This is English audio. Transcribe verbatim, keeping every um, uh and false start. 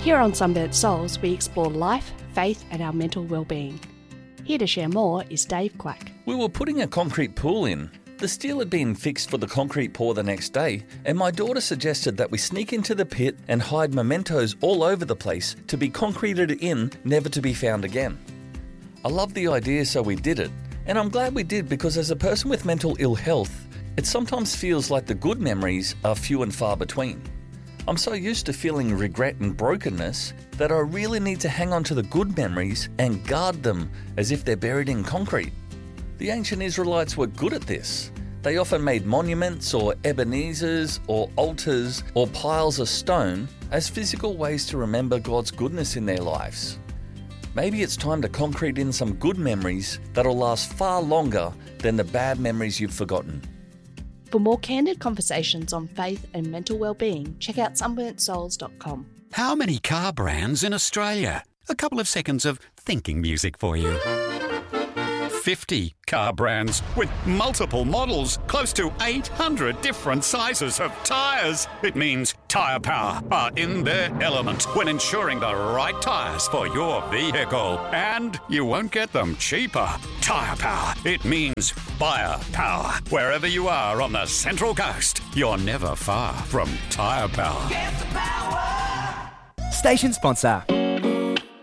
Here on Sunburnt Souls, we explore life, faith and our mental well-being. Here to share more is Dave Quack. We were putting a concrete pool in. The steel had been fixed for the concrete pour the next day, and my daughter suggested that we sneak into the pit and hide mementos all over the place to be concreted in, never to be found again. I loved the idea, so we did it. And I'm glad we did, because as a person with mental ill health, it sometimes feels like the good memories are few and far between. I'm so used to feeling regret and brokenness that I really need to hang on to the good memories and guard them as if they're buried in concrete. The ancient Israelites were good at this. They often made monuments or Ebenezers or altars or piles of stone as physical ways to remember God's goodness in their lives. Maybe it's time to concrete in some good memories that'll last far longer than the bad memories you've forgotten. For more candid conversations on faith and mental well-being, check out sunburnt souls dot com. How many car brands in Australia? A couple of seconds of thinking music for you. fifty car brands with multiple models, close to eight hundred different sizes of tyres. It means Tyre Power are in their element when ensuring the right tyres for your vehicle. And you won't get them cheaper. Tyre Power, it means fire power. Wherever you are on the Central Coast, you're never far from Tyre Power. Station sponsor.